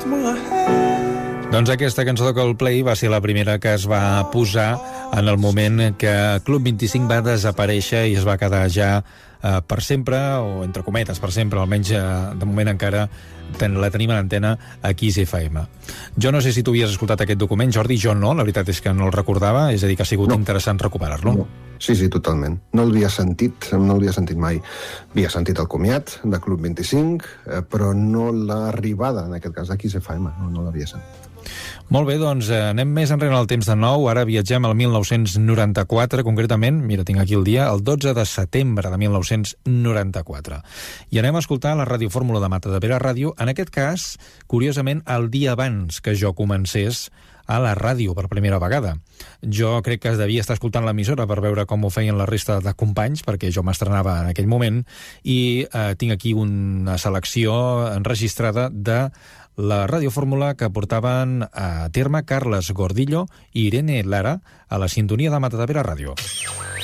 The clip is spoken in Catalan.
Doncs aquesta cançó de Coldplay va ser la primera que es va posar en el moment que Club 25 va desaparèixer i es va quedar ja per sempre, o entre cometes per sempre, almenys de moment encara la tenim a l'antena a Kiss FM. Jo no sé si tu havies escoltat aquest document, Jordi, jo no, la veritat és que no el recordava, és a dir, que ha sigut interessant recuperar-lo. No. Sí, totalment. No l'havia sentit mai. Havia sentit el comiat de Club 25, però no l'arribada, en aquest cas, de Kiss FM, no l'havia sentit. Molt bé, doncs anem més enrere al temps de nou. Ara viatgem al 1994, concretament, mira, tinc aquí el dia, el 12 de setembre de 1994. I anem a escoltar la radiofórmula de Matadepera Ràdio, en aquest cas, curiosament, el dia abans que jo comencés a la ràdio per primera vegada. Jo crec que devia estar escoltant l'emissora per veure com ho feien la resta de companys, perquè jo m'estrenava en aquell moment, i tinc aquí una selecció enregistrada de la radiofórmula que portaven a terme Carles Gordillo i Irene Lara a la sintonia de Matadepera Ràdio.